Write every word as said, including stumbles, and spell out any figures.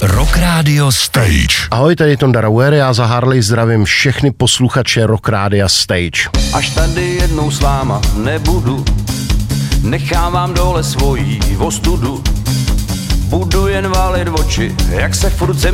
Rock Radio Stage. Ahoj, tady Tonda Rauer, já za Harley zdravím všechny posluchače Rock Radio Stage. Až tady jednou s váma nebudu, nechávám dole svojí ostudu. Budu jen válit oči, jak se furt